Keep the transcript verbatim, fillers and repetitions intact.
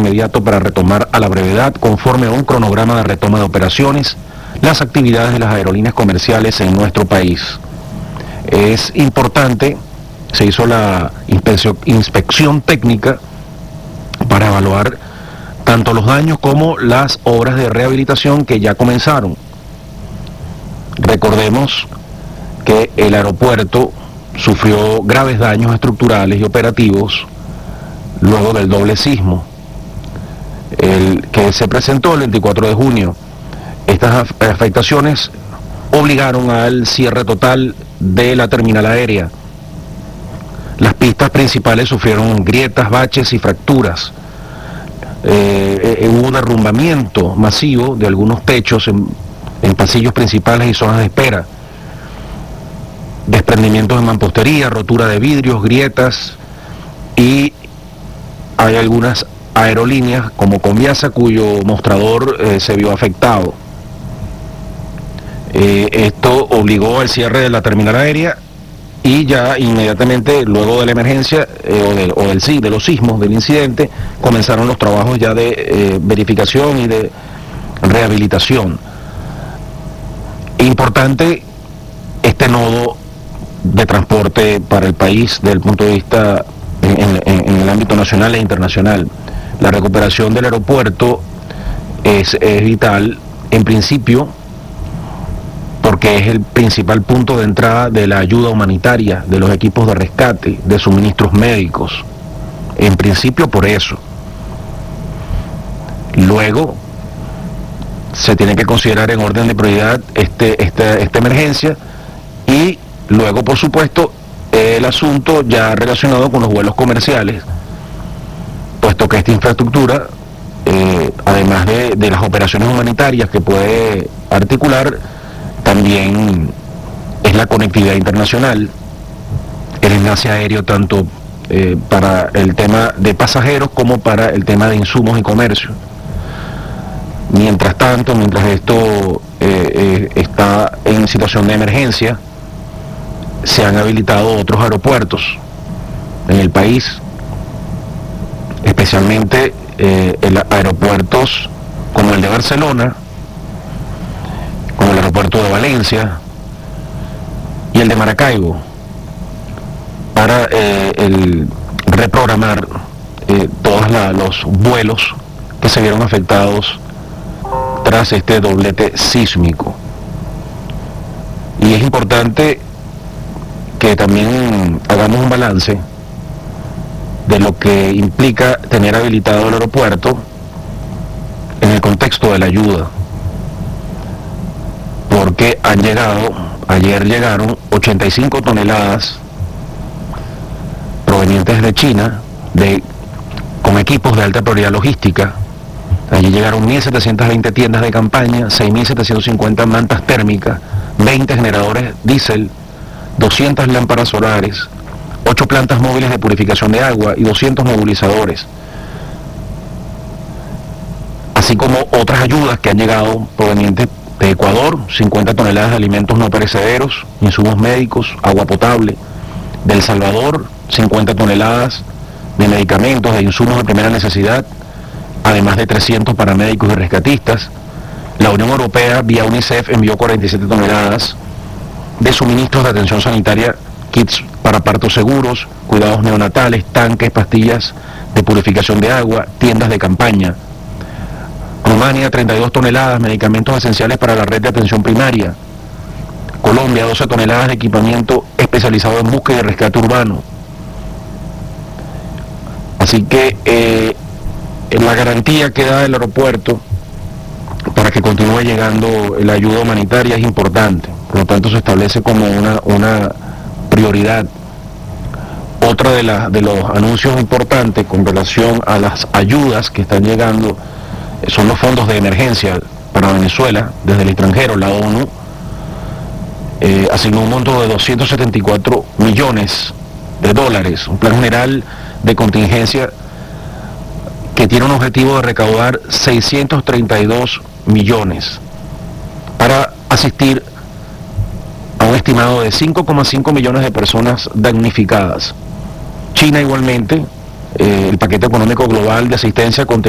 inmediato para retomar a la brevedad, conforme a un cronograma de retoma de operaciones, las actividades de las aerolíneas comerciales en nuestro país. Es importante, se hizo la inspección, inspección técnica para evaluar tanto los daños como las obras de rehabilitación que ya comenzaron. Recordemos que el aeropuerto sufrió graves daños estructurales y operativos luego del doble sismo, el que se presentó el veinticuatro de junio. Estas afectaciones obligaron al cierre total de la terminal aérea. Las pistas principales sufrieron grietas, baches y fracturas. Eh, eh, hubo un derrumbamiento masivo de algunos techos en, en pasillos principales y zonas de espera. Desprendimientos de mampostería, rotura de vidrios, grietas, y hay algunas aerolíneas como Conviasa cuyo mostrador eh, se vio afectado. Eh, esto obligó al cierre de la terminal aérea y ya inmediatamente luego de la emergencia eh, o, de, o del sí, de los sismos, del incidente, comenzaron los trabajos ya de eh, verificación y de rehabilitación. Importante este nodo de transporte para el país desde el punto de vista en, en, en el ámbito nacional e internacional. La recuperación del aeropuerto es, es vital, en principio, porque es el principal punto de entrada de la ayuda humanitaria, de los equipos de rescate, de suministros médicos. En principio por eso. Luego se tiene que considerar en orden de prioridad este, esta, esta emergencia, y luego, por supuesto, el asunto ya relacionado con los vuelos comerciales, puesto que esta infraestructura, eh, además de, de las operaciones humanitarias que puede articular, también es la conectividad internacional, el enlace aéreo tanto eh, para el tema de pasajeros como para el tema de insumos y comercio. Mientras tanto, mientras esto eh, eh, está en situación de emergencia, se han habilitado otros aeropuertos en el país, especialmente eh, el aeropuertos como el de Barcelona, como el aeropuerto de Valencia y el de Maracaibo, para eh, el reprogramar eh, todos la, los vuelos que se vieron afectados tras este doblete sísmico. Y es importante que también hagamos un balance de lo que implica tener habilitado el aeropuerto en el contexto de la ayuda, porque han llegado, ayer llegaron ochenta y cinco toneladas provenientes de China, de, con equipos de alta prioridad logística. Allí llegaron mil setecientas veinte tiendas de campaña, seis mil setecientas cincuenta mantas térmicas, veinte generadores diésel, doscientas lámparas solares, ocho plantas móviles de purificación de agua y doscientos nebulizadores, así como otras ayudas que han llegado provenientes de Ecuador, cincuenta toneladas de alimentos no perecederos, insumos médicos, agua potable. De El Salvador, cincuenta toneladas de medicamentos, de insumos de primera necesidad, además de trescientos paramédicos y rescatistas. La Unión Europea, vía UNICEF, envió cuarenta y siete toneladas de suministros de atención sanitaria, kits para partos seguros, cuidados neonatales, tanques, pastillas de purificación de agua, tiendas de campaña. Rumania, treinta y dos toneladas, medicamentos esenciales para la red de atención primaria. Colombia, doce toneladas de equipamiento especializado en búsqueda y rescate urbano. Así que eh, la garantía que da el aeropuerto para que continúe llegando la ayuda humanitaria es importante. Por lo tanto, se establece como una, una prioridad. Otra de, la, de los anuncios importantes con relación a las ayudas que están llegando son los fondos de emergencia para Venezuela desde el extranjero. La ONU eh, asignó un monto de doscientos setenta y cuatro millones de dólares, un plan general de contingencia que tiene un objetivo de recaudar seiscientos treinta y dos millones para asistir a un estimado de cinco coma cinco millones de personas damnificadas. China igualmente, eh, el paquete económico global de asistencia contra